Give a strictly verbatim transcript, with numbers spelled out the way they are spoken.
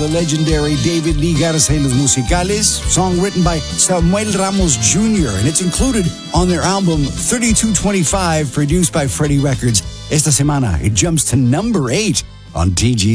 the legendary David Lee Garza y los Musicales, song written by Samuel Ramos Junior, and it's included on their album thirty-two twenty-five, produced by Freddie Records. Esta semana, it jumps to number eight on T G